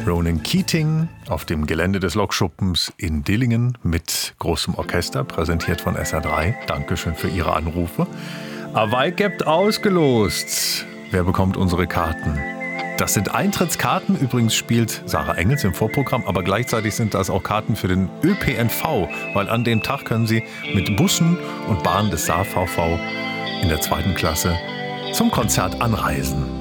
Ronan Keating auf dem Gelände des Lokschuppens in Dillingen mit großem Orchester, präsentiert von SR3. Dankeschön für Ihre Anrufe. Awei gibt ausgelost. Wer bekommt unsere Karten? Das sind Eintrittskarten. Übrigens spielt Sarah Engels im Vorprogramm, aber gleichzeitig sind das auch Karten für den ÖPNV, weil an dem Tag können Sie mit Bussen und Bahnen des SaVV in der 2. Klasse zum Konzert anreisen.